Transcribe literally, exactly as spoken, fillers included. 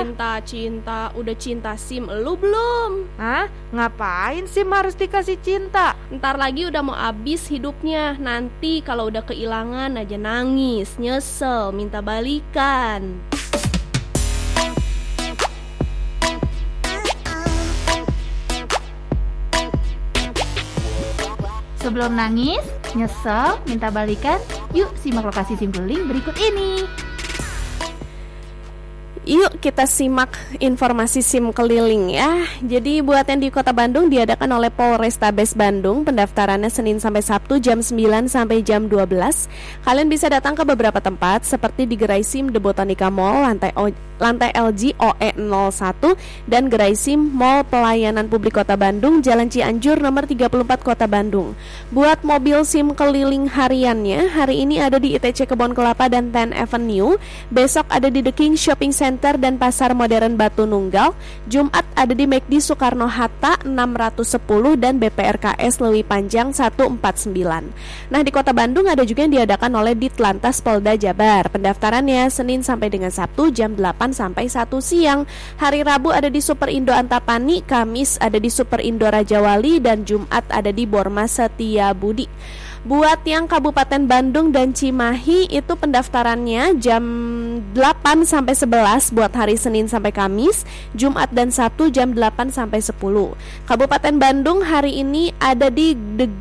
Cinta, cinta, udah cinta SIM elu belum? Hah? Ngapain SIM harus dikasih cinta? Ntar lagi udah mau habis hidupnya. Nanti kalau udah kehilangan aja nangis, nyesel, minta balikan. Sebelum nangis, nyesel, minta balikan, yuk simak lokasi SIM keliling berikut ini. Yuk kita simak informasi SIM keliling ya. Jadi buat yang di Kota Bandung diadakan oleh Polrestabes Bandung. Pendaftarannya Senin sampai Sabtu jam sembilan sampai jam dua belas. Kalian bisa datang ke beberapa tempat seperti di Gerai SIM The Botanica Mall lantai o, lantai L G O E nol satu dan Gerai SIM Mall Pelayanan Publik Kota Bandung Jalan Cianjur nomor tiga puluh empat Kota Bandung. Buat mobil SIM keliling hariannya, hari ini ada di I T C Kebon Kelapa dan ten Avenue. Besok ada di The King Shopping Center dan Pasar Modern Batu Nunggal. Jumat ada di McD Soekarno-Hatta enam ratus sepuluh dan B P R K S Lewi Panjang seratus empat puluh sembilan. Nah di Kota Bandung ada juga yang diadakan oleh Ditlantas Polda Jabar. Pendaftarannya Senin sampai dengan Sabtu jam delapan sampai satu siang. Hari Rabu ada di Super Indo Antapani, Kamis ada di Super Indo Rajawali dan Jumat ada di Borma Setiabudi. Buat yang Kabupaten Bandung dan Cimahi itu pendaftarannya jam delapan sampai sebelas buat hari Senin sampai Kamis, Jumat dan Sabtu jam delapan sampai sepuluh. Kabupaten Bandung hari ini ada di The